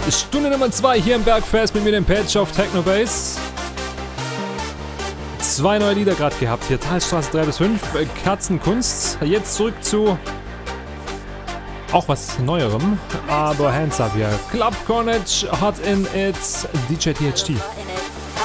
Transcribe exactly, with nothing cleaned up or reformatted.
Stunde Nummer zwei hier im Bergfest mit mir, dem Patch auf Technobase. Zwei neue Lieder gerade gehabt hier. Talstraße drei bis fünf, Katzenkunst. Jetzt zurück zu auch was Neuerem, aber Hands Up hier. Club Carnage, Hot in It's, D J T H T.